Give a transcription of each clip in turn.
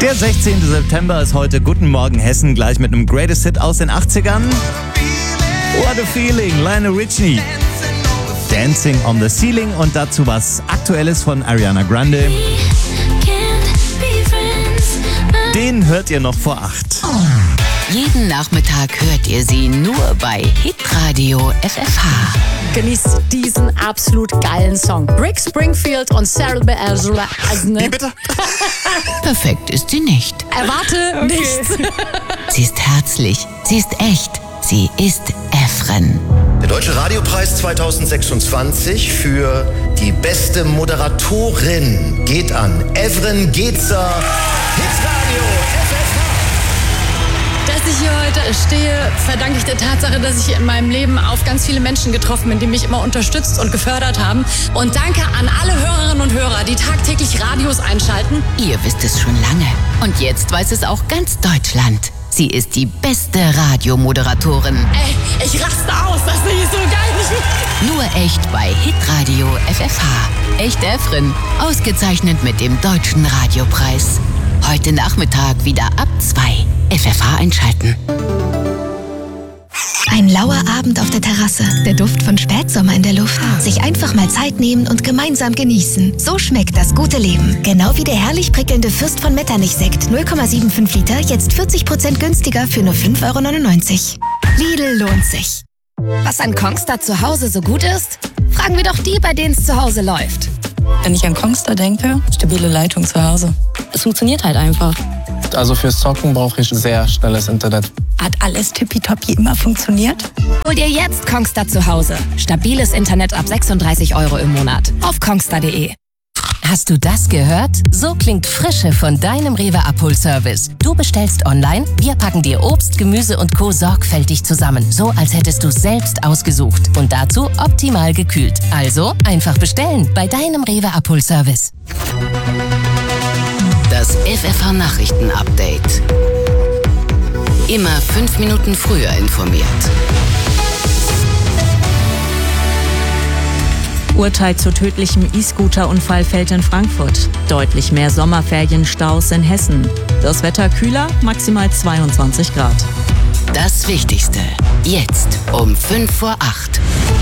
Der 16. September ist heute. Guten Morgen Hessen, gleich mit einem Greatest Hit aus den 80ern. What a Feeling, Lionel Richie. Dancing on the Ceiling und dazu was Aktuelles von Ariana Grande. Den hört ihr noch vor 8. Jeden Nachmittag hört ihr sie nur bei Hitradio FFH. Genießt diesen absolut geilen Song. Rick Springfield und Sarah Bareilles. Wie bitte? Perfekt ist sie nicht. Erwarte nichts. Sie ist herzlich, sie ist echt, sie ist Efren. Der Deutsche Radiopreis 2026 für die beste Moderatorin geht an Evren Gezer. Hitradio FFH. Dass ich hier heute stehe, verdanke ich der Tatsache, dass ich in meinem Leben auf ganz viele Menschen getroffen bin, die mich immer unterstützt und gefördert haben. Und danke an alle Hörerinnen und Hörer, die tagtäglich Radios einschalten. Ihr wisst es schon lange. Und jetzt weiß es auch ganz Deutschland. Sie ist die beste Radiomoderatorin. Ey, ich raste aus, das ist so geil. Nur echt bei Hitradio FFH. Echt Efren. Ausgezeichnet mit dem Deutschen Radiopreis. Heute Nachmittag wieder ab 2. FFH einschalten. Ein lauer Abend auf der Terrasse, der Duft von Spätsommer in der Luft. Sich einfach mal Zeit nehmen und gemeinsam genießen. So schmeckt das gute Leben. Genau wie der herrlich prickelnde Fürst von Metternich-Sekt. 0,75 Liter, jetzt 40% günstiger für nur 5,99 €. Lidl lohnt sich. Was an Kongstar zu Hause so gut ist? Fragen wir doch die, bei denen es zu Hause läuft. Wenn ich an Kongstar denke, stabile Leitung zu Hause. Es funktioniert halt einfach. Also fürs Zocken brauche ich sehr schnelles Internet. Hat alles tippitoppi immer funktioniert? Hol dir jetzt Kongstar zu Hause. Stabiles Internet ab 36 € im Monat. Auf kongstar.de. Hast du das gehört? So klingt Frische von deinem Rewe Abholservice. Du bestellst online, wir packen dir Obst, Gemüse und Co. sorgfältig zusammen. So, als hättest du es selbst ausgesucht. Und dazu optimal gekühlt. Also einfach bestellen bei deinem Rewe Abholservice. Das FFH Nachrichten-Update. Immer 5 Minuten früher informiert. Urteil zu tödlichem E-Scooter-Unfall fällt in Frankfurt. Deutlich mehr Sommerferienstaus in Hessen. Das Wetter kühler, maximal 22 Grad. Das Wichtigste. Jetzt um 5 vor 8.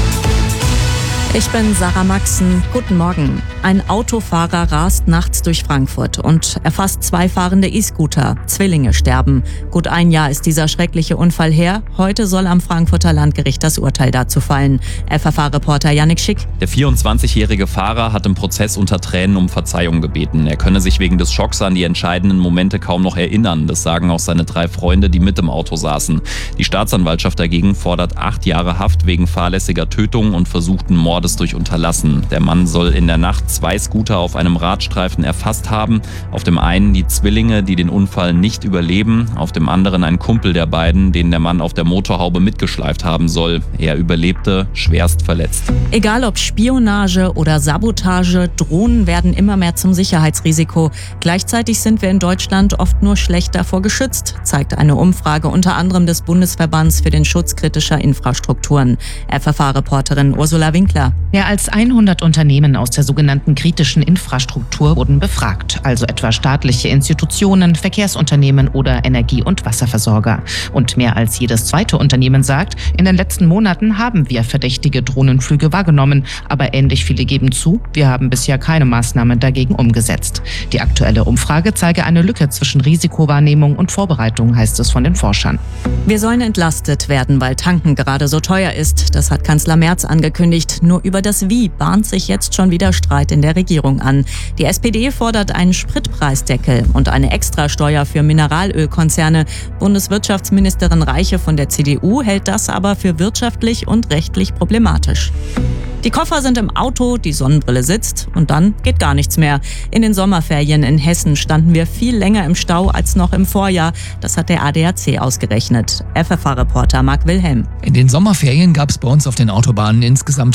Ich bin Sarah Maxen. Guten Morgen. Ein Autofahrer rast nachts durch Frankfurt und erfasst 2 fahrende E-Scooter. Zwillinge sterben. Gut ein Jahr ist dieser schreckliche Unfall her. Heute soll am Frankfurter Landgericht das Urteil dazu fallen. FFH-Reporter Yannick Schick. Der 24-jährige Fahrer hat im Prozess unter Tränen um Verzeihung gebeten. Er könne sich wegen des Schocks an die entscheidenden Momente kaum noch erinnern. Das sagen auch seine 3 Freunde, die mit im Auto saßen. Die Staatsanwaltschaft dagegen fordert 8 Jahre Haft wegen fahrlässiger Tötung und versuchten Mordes durch Unterlassen. Der Mann soll in der Nacht 2 Scooter auf einem Radstreifen erfasst haben. Auf dem einen die Zwillinge, die den Unfall nicht überleben. Auf dem anderen ein Kumpel der beiden, den der Mann auf der Motorhaube mitgeschleift haben soll. Er überlebte, schwerst verletzt. Egal ob Spionage oder Sabotage, Drohnen werden immer mehr zum Sicherheitsrisiko. Gleichzeitig sind wir in Deutschland oft nur schlecht davor geschützt, zeigt eine Umfrage unter anderem des Bundesverbands für den Schutz kritischer Infrastrukturen. FFH-Reporterin Ursula Winkler. Mehr als 100 Unternehmen aus der sogenannten kritischen Infrastruktur wurden befragt, also etwa staatliche Institutionen, Verkehrsunternehmen oder Energie- und Wasserversorger. Und mehr als jedes zweite Unternehmen sagt, in den letzten Monaten haben wir verdächtige Drohnenflüge wahrgenommen, aber ähnlich viele geben zu, wir haben bisher keine Maßnahmen dagegen umgesetzt. Die aktuelle Umfrage zeige eine Lücke zwischen Risikowahrnehmung und Vorbereitung, heißt es von den Forschern. Wir sollen entlastet werden, weil Tanken gerade so teuer ist. Das hat Kanzler Merz angekündigt. Nur über das Wie bahnt sich jetzt schon wieder Streit in der Regierung an. Die SPD fordert einen Spritpreisdeckel und eine Extrasteuer für Mineralölkonzerne. Bundeswirtschaftsministerin Reiche von der CDU hält das aber für wirtschaftlich und rechtlich problematisch. Die Koffer sind im Auto, die Sonnenbrille sitzt und dann geht gar nichts mehr. In den Sommerferien in Hessen standen wir viel länger im Stau als noch im Vorjahr. Das hat der ADAC ausgerechnet. FFH-Reporter Marc Wilhelm. In den Sommerferien gab es bei uns auf den Autobahnen insgesamt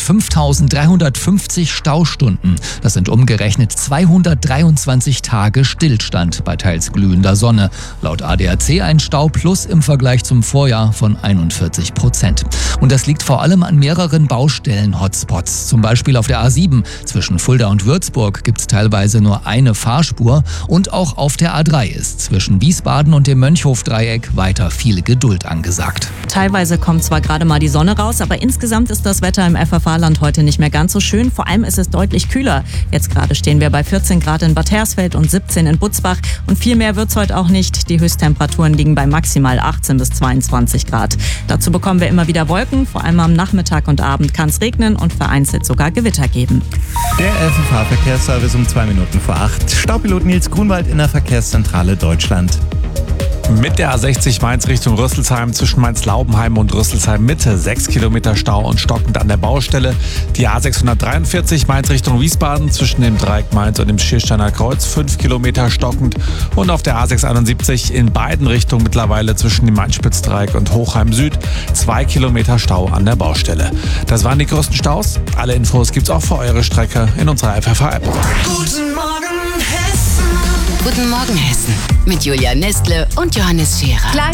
5.350 Staustunden. Das sind umgerechnet 223 Tage Stillstand bei teils glühender Sonne. Laut ADAC ein Stauplus im Vergleich zum Vorjahr von 41%. Und das liegt vor allem an mehreren Baustellen-Hotspots Hotspots. Zum Beispiel auf der A7 zwischen Fulda und Würzburg gibt es teilweise nur eine Fahrspur. Und auch auf der A3 ist zwischen Wiesbaden und dem Mönchhof-Dreieck weiter viel Geduld angesagt. Teilweise kommt zwar gerade mal die Sonne raus, aber insgesamt ist das Wetter im FFH-Land heute nicht mehr ganz so schön. Vor allem ist es deutlich kühler. Jetzt gerade stehen wir bei 14 Grad in Bad Hersfeld und 17 in Butzbach. Und viel mehr wird's heute auch nicht. Die Höchsttemperaturen liegen bei maximal 18 bis 22 Grad. Dazu bekommen wir immer wieder Wolken. Vor allem am Nachmittag und Abend kann es regnen und vereinzelt sogar Gewitter geben. Der FFH-Verkehrsservice um 2 Minuten vor 8. Staupilot Nils Grunwald in der Verkehrszentrale Deutschland. Mit der A60 Mainz Richtung Rüsselsheim zwischen Mainz-Laubenheim und Rüsselsheim Mitte 6 Kilometer Stau und stockend an der Baustelle. Die A643 Mainz Richtung Wiesbaden zwischen dem Dreieck Mainz und dem Schiersteiner Kreuz 5 Kilometer stockend. Und auf der A671 in beiden Richtungen mittlerweile zwischen dem Mainz-Spitzdreieck und Hochheim Süd 2 Kilometer Stau an der Baustelle. Das waren die größten Staus. Alle Infos gibt's auch für eure Strecke in unserer FFH-App. Guten Morgen Hessen. Guten Morgen Hessen. Mit Julia Nestle und Johannes Scherer.